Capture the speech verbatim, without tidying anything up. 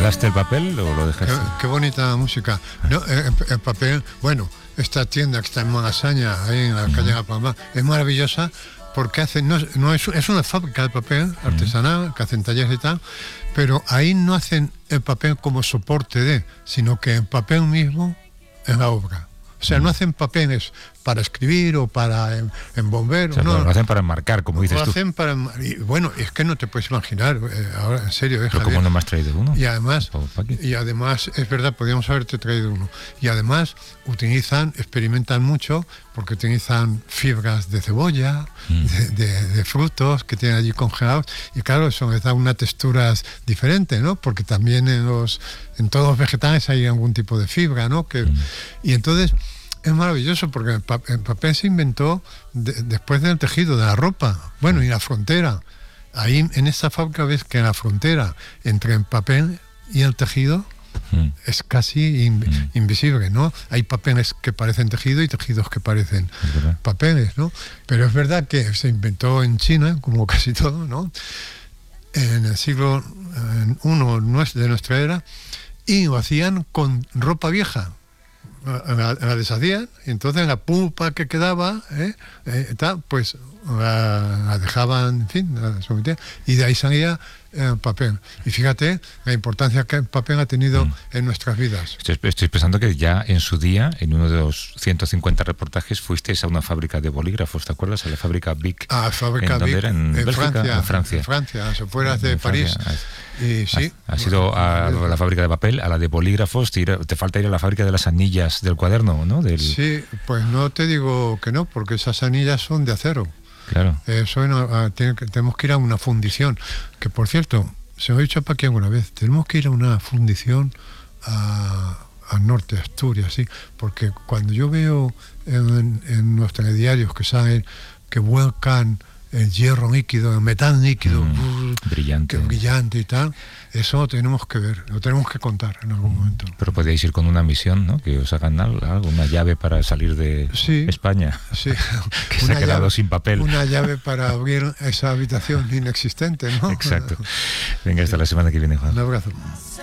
¿Regalaste el papel o lo dejaste? Qué, qué bonita música. No, el, el papel, bueno, esta tienda que está en Malasaña, ahí en la uh-huh. calle de La Palma, es maravillosa porque hacen, no, no es, es una fábrica de papel artesanal, uh-huh. que hacen talleres y tal, pero ahí no hacen el papel como soporte de, sino que el papel mismo es la obra. O sea, uh-huh. no hacen papeles para escribir o para embolver. O sea, no, lo hacen para enmarcar, como dices lo tú. Lo hacen para... Y bueno, es que no te puedes imaginar, eh, ahora en serio. Pero ¿cómo no me has traído uno? Y además, y además, es verdad, podríamos haberte traído uno. Y además utilizan, experimentan mucho, porque utilizan fibras de cebolla, mm. de, de, de frutos que tienen allí congelados. Y claro, eso les da una textura diferente, ¿no? Porque también en los en todos los vegetales hay algún tipo de fibra, ¿no? Que, mm. Y entonces... Es maravilloso porque el, pa- el papel se inventó de- después del tejido, de la ropa. Bueno, y la frontera. Ahí en esta fábrica ves que la frontera entre el papel y el tejido mm. es casi in- mm. invisible, ¿no? Hay papeles que parecen tejido y tejidos que parecen papeles, ¿no? Pero es verdad que se inventó en China, como casi todo, ¿no? En el siglo I de nuestra era, y lo hacían con ropa vieja. La, la deshacían y entonces la pulpa que quedaba eh, eh, tal, pues la, la dejaban, en fin, la sometían, y de ahí salía el eh, papel. Y fíjate la importancia que el papel ha tenido mm. en nuestras vidas. Estoy, estoy pensando que ya en su día, en uno de los ciento cincuenta reportajes, fuisteis a una fábrica de bolígrafos, ¿te acuerdas? A la fábrica Bic. A la fábrica ¿En, Bic, ¿en, en, en Bélgica? Francia. En Francia. En Francia, se fuera de París. Y sí. Has ido a la fábrica de papel, a la de bolígrafos, te, ir, te falta ir a la fábrica de las anillas del cuaderno, ¿no? Del... Sí, pues no te digo que no, porque esas anillas son de acero. Claro. Eso no, tiene, tenemos que ir a una fundición, que por cierto, se lo he dicho a Paqui alguna vez, tenemos que ir a una fundición a, al norte de Asturias, sí, porque cuando yo veo en, en nuestros diarios que saben que vuelcan el hierro líquido, el metal líquido, mm, brr, brillante. Que brillante y tal, eso lo tenemos que ver, lo tenemos que contar en algún momento. Pero podéis ir con una misión, ¿no? Que os hagan algo, una llave para salir de sí, España, sí. que se ha quedado llave, sin papel. Una llave para abrir esa habitación inexistente, ¿no? Exacto. Venga, hasta sí. la semana que viene, Juan. Un abrazo.